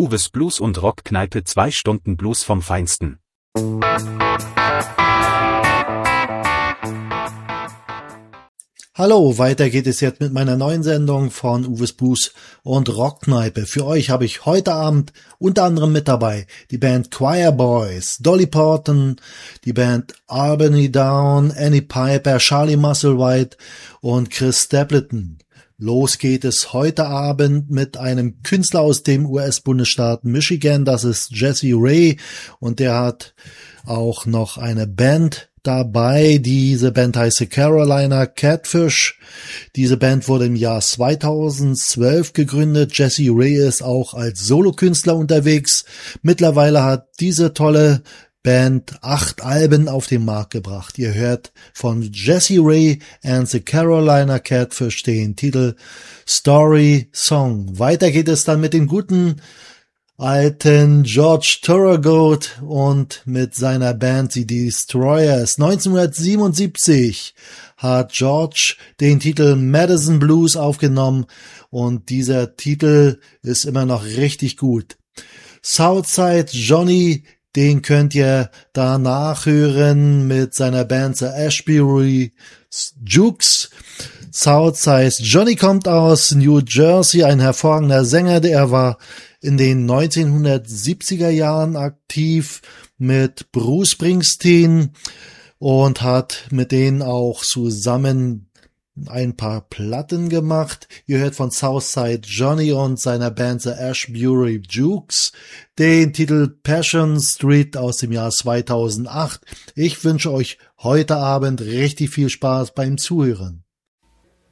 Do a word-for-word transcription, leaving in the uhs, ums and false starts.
Uwes Blues und Rockkneipe, zwei Stunden Blues vom Feinsten. Hallo, weiter geht es jetzt mit meiner neuen Sendung von Uwes Blues und Rockkneipe. Für euch habe ich heute Abend unter anderem mit dabei die Band Choir Boys, Dolly Parton, die Band Albany Down, Annie Piper, Charlie Musselwhite und Chris Stapleton. Los geht es heute Abend mit einem Künstler aus dem U S-Bundesstaat Michigan, das ist Jesse Ray, und der hat auch noch eine Band dabei. Diese Band heißt The Carolina Catfish. Diese Band wurde im Jahr zweitausendzwölf gegründet. Jesse Ray ist auch als Solokünstler unterwegs. Mittlerweile hat diese tolle Band acht Alben auf den Markt gebracht. Ihr hört von Jesse Ray and the Carolina Catfish den Titel Story Song. Weiter geht es dann mit dem guten alten George Thorogood und mit seiner Band The Destroyers. neunzehnhundertsiebenundsiebzig hat George den Titel Madison Blues aufgenommen und dieser Titel ist immer noch richtig gut. Southside Johnny, den könnt ihr da nachhören mit seiner Band The Ashbury Jukes. Southside Johnny kommt aus New Jersey, ein hervorragender Sänger, der war in den neunzehnhundertsiebziger Jahren aktiv mit Bruce Springsteen und hat mit denen auch zusammen ein paar Platten gemacht. Ihr hört von Southside Johnny und seiner Band The Ashbury Jukes den Titel Passion Street aus dem Jahr zweitausendacht. Ich wünsche euch heute Abend richtig viel Spaß beim Zuhören.